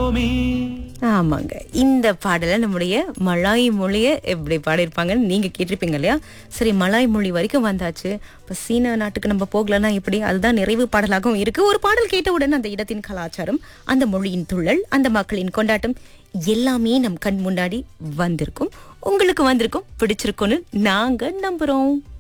ஆமாங்க, இந்த பாடல நம்முடைய மலாய் மொழியை எப்படி பாடியிருப்பாங்கன்னு நீங்க கேட்டிருப்பீங்க இல்லையா? சரி, மலாய் மொழி வரைக்கும் வந்தாச்சு. இப்ப சீன நாட்டுக்கு நம்ம போகலன்னா எப்படி? அதுதான் நிறைவு பாடலாகவும் இருக்கு. ஒரு பாடல் கேட்டவுடன் அந்த இடத்தின் கலாச்சாரம், அந்த மொழியின் துள்ளல், அந்த மக்களின் கொண்டாட்டம் எல்லாமே நம் கண் முன்னாடி வந்திருக்கும். உங்களுக்கு வந்திருக்கும், பிடிச்சிருக்கும்னு நாங்க நம்புறோம்.